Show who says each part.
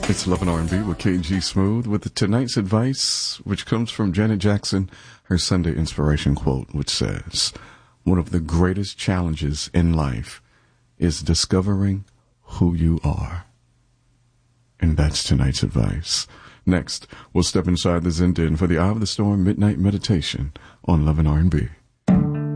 Speaker 1: It's Love and R&B with KG Smooth with tonight's advice, which comes from Janet Jackson, her Sunday inspiration quote, which says, "One of the greatest challenges in life is discovering who you are." And that's tonight's advice. Next, we'll step inside the Zen Den for the Eye of the Storm Midnight Meditation on Love and R&B.